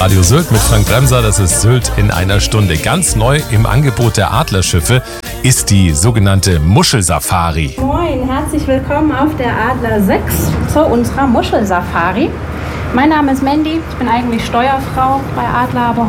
Radio Sylt mit Frank Bremser. Das ist Sylt in einer Stunde. Ganz neu im Angebot der Adlerschiffe ist die sogenannte Muschelsafari. Moin, herzlich willkommen auf der Adler 6 zu unserer Muschelsafari. Mein Name ist Mandy, ich bin eigentlich Steuerfrau bei Adler, aber